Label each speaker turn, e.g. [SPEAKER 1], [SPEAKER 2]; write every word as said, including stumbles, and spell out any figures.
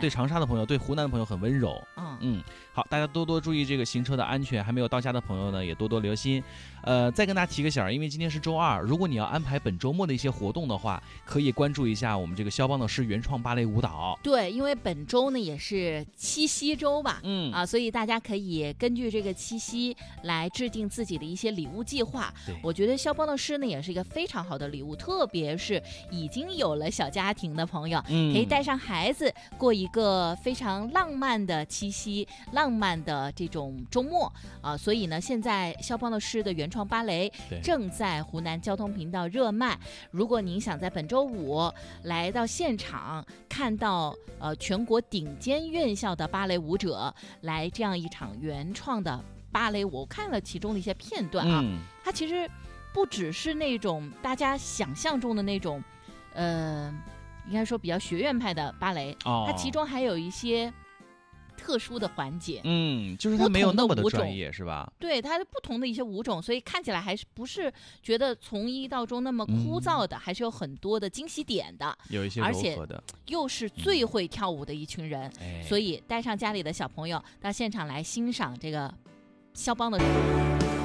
[SPEAKER 1] 对长沙的朋友，对湖南的朋友很温柔。
[SPEAKER 2] 嗯
[SPEAKER 1] 嗯，好，大家多多注意这个行车的安全，还没有到家的朋友呢，也多多留心。呃，再跟大家提个醒儿，因为今天是周二，如果你要安排本周末的一些活动的话，可以关注一下我们这个肖邦的诗原创芭蕾舞蹈。
[SPEAKER 2] 对，因为本周呢也是七夕周吧，
[SPEAKER 1] 嗯
[SPEAKER 2] 啊，所以大家可以根据这个七夕来制定自己的一些礼物计划。我觉得肖邦的诗呢也是一个非常好的礼物，特别是已经有了小家庭的朋友，
[SPEAKER 1] 嗯、
[SPEAKER 2] 可以带上孩子过一个非常浪漫的七夕，浪漫的这种周末啊。所以呢，现在肖邦的诗的原创芭蕾正在湖南交通频道热卖。如果您想在本周五来到现场看到呃全国顶尖院校的芭蕾舞者来这样一场原创的芭蕾舞，我看了其中的一些片段啊，
[SPEAKER 1] 嗯、
[SPEAKER 2] 它其实不只是那种大家想象中的那种呃应该说比较学院派的芭蕾，
[SPEAKER 1] 哦、
[SPEAKER 2] 它其中还有一些特殊的环节，
[SPEAKER 1] 嗯，就是它没有那么的专业，是吧？
[SPEAKER 2] 对，它是不同的一些舞种，所以看起来还是不是觉得从一到终那么枯燥的，嗯、还是有很多的惊喜点的，
[SPEAKER 1] 有一些柔和的，
[SPEAKER 2] 而且又是最会跳舞的一群人，
[SPEAKER 1] 嗯、
[SPEAKER 2] 所以带上家里的小朋友到现场来欣赏这个肖邦的。